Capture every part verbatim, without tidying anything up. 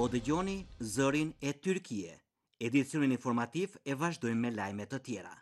Po dëgjoni zërin e Tyrkie. Edicionin informativ e vazhdojmë me lajme të tjera.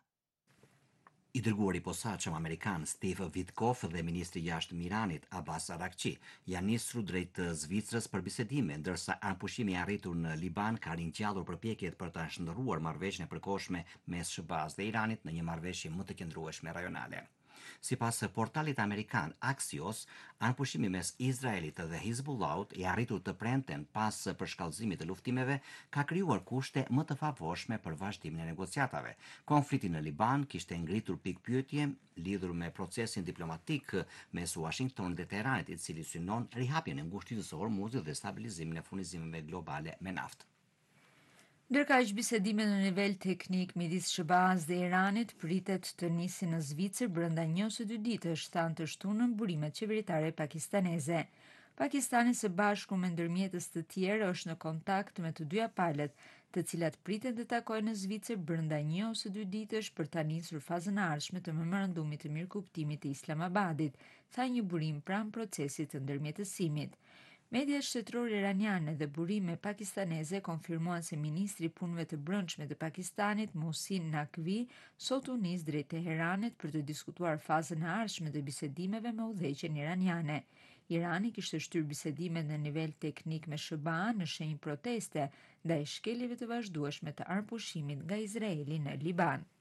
I dërguari i posaçëm amerikan Steve Witkoff dhe ministri i jashtëm i Iranit Abbas Araghchi janë nisur drejt Zvicrës për bisedime, ndërsa anëpushimi i arritur në Liban ka ringjallur përpjekjet për ta shndërruar marrëveshjen e përkohshme mes S B A-s dhe Iranit në një marrëveshje më të qëndrueshme rajonale. Sipas portalit amerikan Axios, anëpushimi mes Izraelit dhe Hizbullahut i arritur të premten pas përshkallëzimit të luftimeve ka krijuar kushte më të favorshme për vazhdimin e negociatave. Konflikti në Liban kishte ngritur pikpyetje lidhur me procesin diplomatik mes Washingtonit dhe Teheranit, i cili synon rihapjen e ngushtilës së Hormuzit dhe stabilizimin e furnizimeve globale me naftë. Ndërkaq bisedime në nivel teknik midis S B A-s dhe Iranit pritet të nisin në Zvicër brenda një ose dy ditësh, thanë të shtunën burimet qeveritare pakistaneze. Pakistani së bashku me ndërmjetës të tjerë është në kontakt me të dyja palët, të cilat pritet të takojnë në Zvicër brenda një ose dy ditësh për ta nisur fazën e ardhshme të memorandumit të mirëkuptimit të Islamabadit, tha një burim pranë procesit të ndërmjetësimit. Mediat shtetërore iraniane dhe burime pakistaneze konfirmuan se ministri i punëve të brendshme të Pakistanit, Muhsin Naqvi, sot u nis drejt Teheranit për të diskutuar fazën e ardhshme të bisedimeve me udhëheqjen iraniane. Irani kishte shtyr bisedimet në nivel teknik me S B A në shenjë proteste ndaj shkeljeve të vazhdueshme të anëpushimit nga Izraeli në Liban.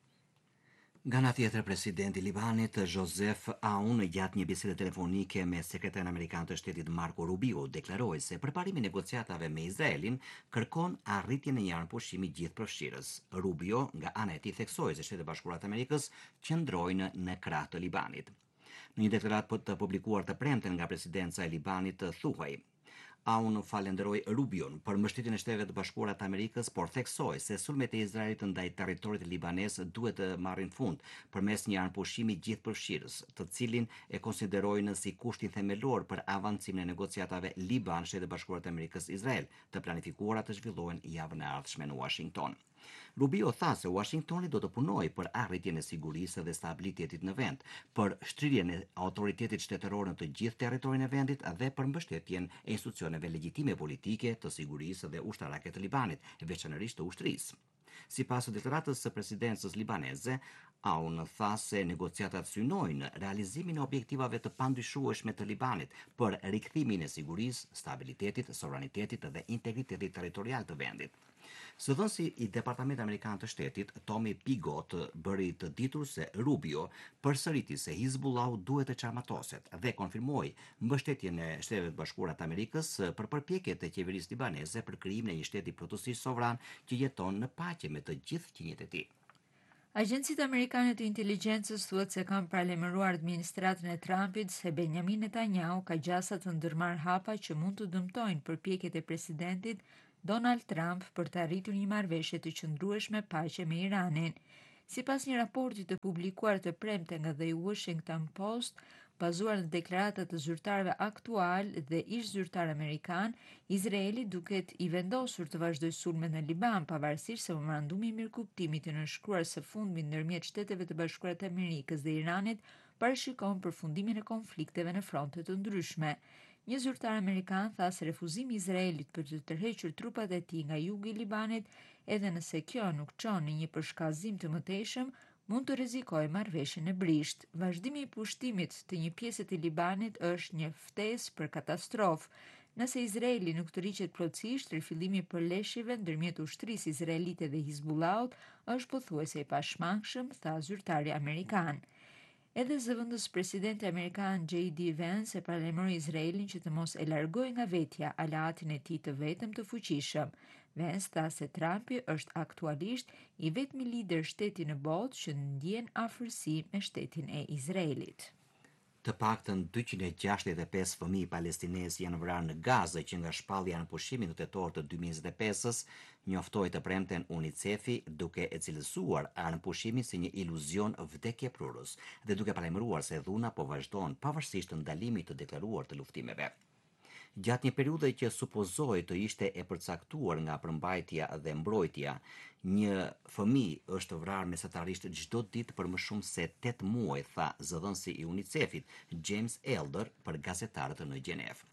Nga ana tjetër, presidenti i Libanit Joseph Aoun gjatë një bisede telefonike me sekretarin amerikan të shtetit Marco Rubio deklaroi se përparimi i negociatave me Izraelin kërkon arritjen e një anëpushimi gjithëpërfshirës. Rubio nga ana e tij theksoi se Shtetet e Bashkuara të Amerikës qëndrojnë në krah të Libanit. Në një deklaratë të publikuar të premten nga presidenca e Libanit thuhej: Aun falenderoi Rubion për mbështetjen e Shteteve të Bashkuara të Amerikës, por theksoi se sulmet e Izraelit ndaj territorit libanes duhet të marrin fund përmes një anëpushimi gjithëpërfshirës, të cilin e konsiderojnë si kushtin themelor për avancimin e negociatave Liban-Shtetet e Bashkuara të Amerikës Izrael, të planifikuara të zhvillohen javën e ardhshme në Washington. Rubio tha se Washingtoni do të punojë për arritjen e sigurisë dhe stabilitetit në vend, për shtrirjen e autoritetit shtetëror në të gjithë territorin e vendit dhe për mbështetjen e institucioneve legjitime politike, të sigurisë dhe ushtarake të Libanit, veçanërisht të ushtrisë. Sipas deklaratës së presidencës libaneze, Aoun tha se negociatat synojnë realizimin e objektivave të pandyshueshme të Libanit për rikthimin e sigurisë, stabilitetit, sovranitetit dhe integritetit territorial të vendit. Zëdhënësi i Departamentit Amerikan të Shtetit, Tommy Pigot, bëri të ditur se Rubio përsëriti se Hizbullahu duhet të çarmatoset dhe konfirmoi mbështetjen e Shteteve të Bashkuara të Amerikës për përpjekjet e qeverisë libaneze për krijimin e një shteti plotësisht sovran që jeton në paqe me të gjithë qenjet e tij. Agjencitë amerikane të inteligjencës thuhet se kanë paralajmëruar administratën e Trumpit se Benjamin Netanyahu ka gjasa të ndërmarrë hapa që mund të dëmtojnë përpjekjet e presidentit Donald Trump për të arritur një marrëveshje të qëndrueshme paqe me Iranin. Sipas një raporti të publikuar të premte nga The Washington Post, bazuar në deklaratat të zyrtarëve aktual dhe ish zyrtar amerikan, Izraeli duket i vendosur të vazhdojë sulmet në Liban, pavarësisht se memorandumi i mirëkuptimit i nënshkruar së fundmi ndërmjet Shteteve të Bashkuara të Amerikës dhe Iranit parashikon përfundimin e konflikteve në fronte të ndryshme. Një zyrtar amerikan tha se refuzimi i Izraelit për të tërhequr trupat e tij nga jugu i Libanit, edhe nëse kjo nuk çon në një përshkallëzim të mëtejshëm, mund të rrezikojë marrëveshjen e brisht. Vazhdimi i pushtimit të një pjese të Libanit është një ftesë për katastrofë. Nëse Izraeli nuk të riqet plotësisht, rifillimi i përleshjeve ndërmjet ushtrisë izraelite dhe Hizbullahut është pothuajse i pashmangshëm, tha zyrtari amerikan. Edhe zëvendës presidenti amerikan J D Vance e paralajmëroi Izraelin që të mos e largojë nga vetja aleatin e tij të vetëm të fuqishëm. Vance tha se Trumpi është aktualisht i vetmi lider shteti në botë që ndjen afërsi me shtetin e Izraelit. Të paktën dyqind e gjashtëdhjetë e pesë fëmijë palestinesë janë vrarë në Gazë që nga shpallja e anëpushimit në tetor të dy mijë e njëzet e pesës, njoftoi të premten UNICEF-i, duke e cilësuar anëpushimin si një iluzion vdekjeprurës dhe duke paralajmëruar se dhuna po vazhdon pavarësisht ndalimit të deklaruar të luftimeve. Gjatë një periudhe që supozohej të ishte e përcaktuar nga përmbajtja dhe mbrojtja, një fëmijë është vrarë mesatarisht çdo ditë për më shumë se tetë muaj, tha zëdhënësi i UNICEF-it James Elder për gazetarët në Gjenevë.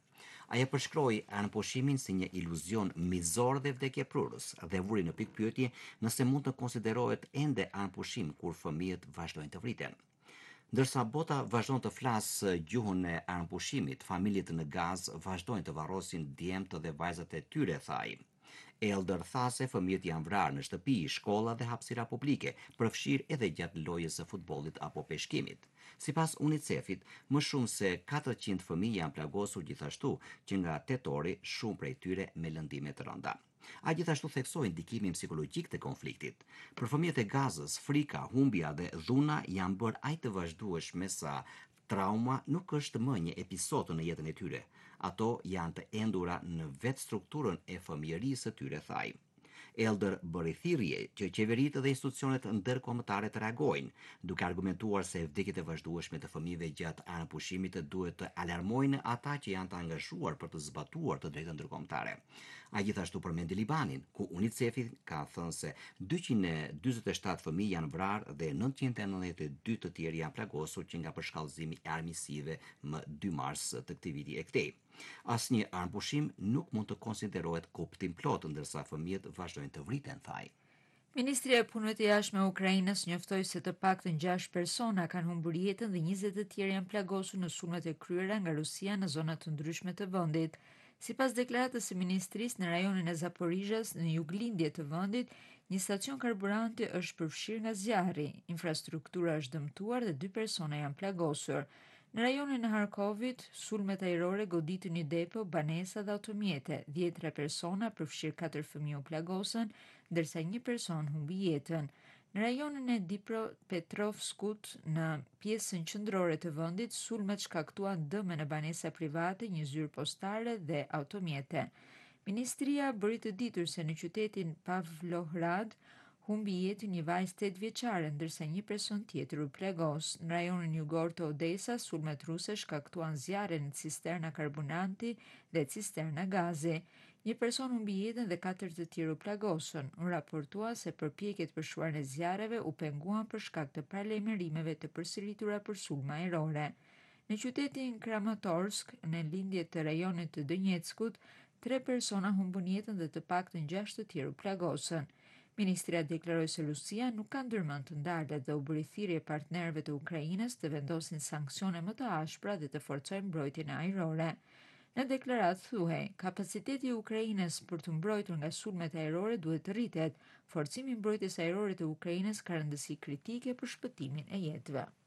Ajo përshkroi anëpushimin si një iluzion mizor dhe vdekjeprurës dhe vuri në pikpyetje nëse mund të konsiderohet ende anëpushim kur fëmijët vazhdojnë të vriten. Ndërsa bota vazhdon të flasë gjuhën e anëpushimit, familjet në Gazë vazhdojnë të varrosin djemtë dhe vajzat e tyre, tha ai. Elder tha se fëmijët janë vrarë në shtëpi, shkolla dhe hapësira publike, përfshirë edhe gjatë lojës së futbollit apo peshkimit. Sipas UNICEF-it, më shumë se katëqind fëmijë janë plagosur gjithashtu që nga tetori shumë prej tyre me lëndime të rënda. A gjithashtu theksoi ndikimin psikologjik të konfliktit. Për fëmijët e Gazës, frika, humbja dhe dhuna janë bërë aq të vazhdueshme sa trauma nuk është më një episod në jetën e tyre. Ato janë të endura në vetë strukturën e fëmijërisë së tyre, thaj. Elder bëri thirrje që qeveritë dhe institucionet ndërkombëtare të reagojnë, duke argumentuar se vdekjet e vazhdueshme të fëmijëve gjatë anëpushimit duhet të alarmojnë ata që janë të angazhuar për të zbatuar të drejtën ndërkombëtare. A gjithashtu përmendi Libanin, ku UNICEF-i ka thënë se dyqind e dyzet e shtatë fëmijë janë vrarë dhe nëntëqind e nëntëdhjetë e dy të tjerë janë plagosur që nga përshkallëzimi i armiqësive më dy mars të këtij viti e këtej. Asnjë anëpushim nuk mund të konsiderohet kuptim plot ndërsa fëmijët vazhdojnë të vriten, thaj. Ministria e Punëve të Jashtme e Ukrainës njoftoi se të paktën gjashtë persona kanë humbur jetën dhe njëzet të tjerë janë plagosur në sulmet e kryera nga Rusia në zona të ndryshme të vendit. Sipas deklaratës së ministrisë, në rajonin e Zaporizhës, në juglindje të vendit, një stacion karburanti është përfshirë nga zjarri, infrastruktura është dëmtuar dhe dy persona janë plagosur. Në rajonin e Harkovit, sulmet ajrore goditën një depo, banesa dhe automjete. Dhjetra persona, përfshirë katër fëmijë u plagosën, ndërsa një person humbi jetën. Në rajonin e Dnipropetrovskut, në pjesën qendrore të vendit, sulmet shkaktuan dëme në banesa private, një zyrë postare dhe automjete. Ministria bëri të ditur se në qytetin Pavlohrad humbi jetën një vajzë tetë vjeçare, ndërsa një person tjetër u plagos. Në rajonin jugor të Odesa, sulmet ruse shkaktuan zjarre në cisterna karburanti dhe cisterna gazi. Një person humbi jetën dhe katër të tjerë u plagosën. U raportua se përpjekjet për shuarjen e zjarreve u penguan për shkak të paralajmërimeve të përsëritura për sulme ajrore. Në qytetin Kramatorsk, në lindje të rajonit të Donetskut, tre persona humbën jetën dhe të paktën gjashtë të tjerë u plagosën. Ministria deklaroi se Rusia nuk ka ndërmend të ndalet dhe u bëri thirrje partnerëve të Ukrainës të vendosin sanksione më të ashpra dhe të forcojnë mbrojtjen ajrore. Në deklaratë thuhej, kapaciteti i Ukrainës për të mbrojtur nga sulmet ajrore duhet të rritet. Forcimi i mbrojtjes ajrore të Ukrainës ka rëndësi kritike për shpëtimin e jetëve.